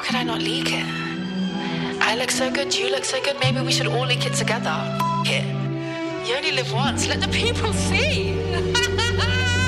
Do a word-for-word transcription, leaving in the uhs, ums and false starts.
could I not leak it? I look so good, you look so good, maybe we should all leak it together. F- it. You only live once, let the people see.